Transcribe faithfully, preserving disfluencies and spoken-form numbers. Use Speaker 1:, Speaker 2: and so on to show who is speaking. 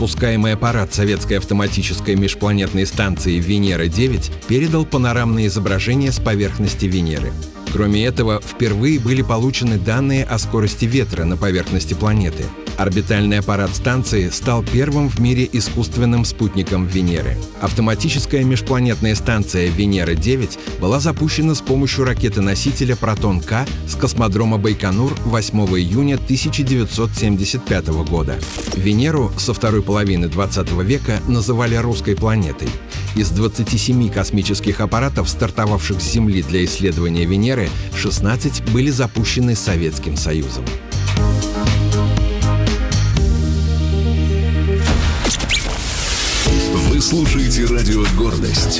Speaker 1: Запускаемый аппарат советской автоматической межпланетной станции Венера девять передал панорамные изображения с поверхности Венеры. Кроме этого, впервые были получены данные о скорости ветра на поверхности планеты. Орбитальный аппарат станции стал первым в мире искусственным спутником Венеры. Автоматическая межпланетная станция Венера девять была запущена с помощью ракеты-носителя «Протон-К» с космодрома Байконур восьмого июня тысяча девятьсот семьдесят пятого года. Венеру со второй половины двадцатого века называли «русской планетой». Из двадцати семи космических аппаратов, стартовавших с Земли для исследования Венеры, шестнадцать были запущены Советским Союзом.
Speaker 2: Вы слушаете радио «Гордость».